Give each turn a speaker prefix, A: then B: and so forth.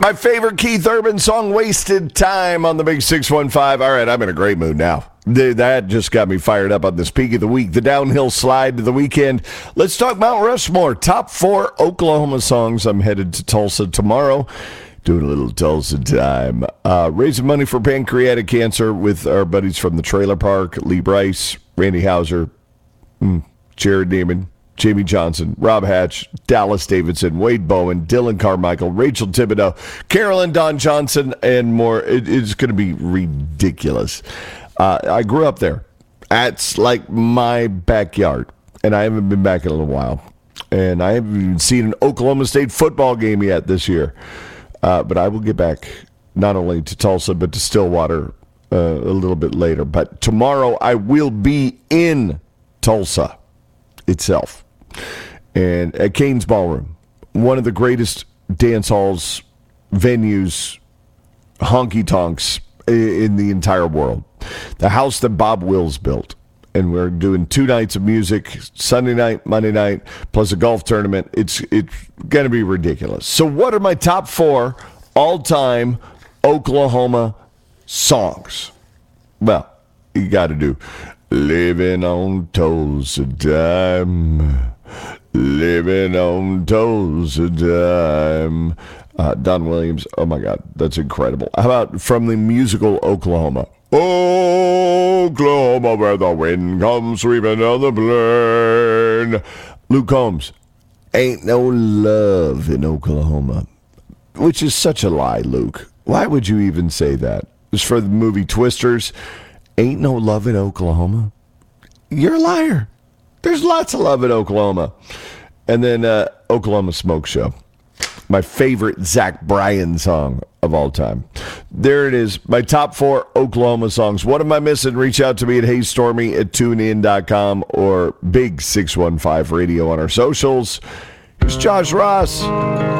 A: My favorite Keith Urban song, Wasted Time, on the Big 615. All right, I'm in a great mood now. That just got me fired up on this peak of the week, the downhill slide to the weekend. Let's talk Mount Rushmore. Top 4 Oklahoma songs. I'm headed to Tulsa tomorrow. Doing a little Tulsa time. Raising money for pancreatic cancer with our buddies from the trailer park. Lee Bryce, Randy Hauser, Jared Neiman, Jamie Johnson, Rob Hatch, Dallas Davidson, Wade Bowen, Dylan Carmichael, Rachel Thibodeau, Carolyn Don Johnson, and more. It's going to be ridiculous. I grew up there. That's like my backyard, and I haven't been back in a little while. And I haven't even seen an Oklahoma State football game yet this year. But I will get back not only to Tulsa, but to Stillwater a little bit later. But tomorrow I will be in Tulsa itself. And at Cain's Ballroom, one of the greatest dance halls, venues, honky-tonks in the entire world. The house that Bob Wills built. And we're doing 2 nights of music, Sunday night, Monday night, plus a golf tournament. It's going to be ridiculous. So what are my top 4 all-time Oklahoma songs? Well, you got to do Living on Tulsa Dime, Living on Tulsa Dime. Don Williams, oh my God, that's incredible. How about from the musical Oklahoma? Oklahoma, where the wind comes sweeping on the plain. Luke Combs, Ain't No Love in Oklahoma, which is such a lie, Luke. Why would you even say that? It's for the movie Twisters. Ain't no love in Oklahoma? You're a liar. There's lots of love in Oklahoma. And then Oklahoma Smoke Show. My favorite Zach Bryan song of all time. There it is. My top 4 Oklahoma songs. What am I missing? Reach out to me at HeyStormy@TuneIn.com or Big 615 Radio on our socials. Here's Josh Ross.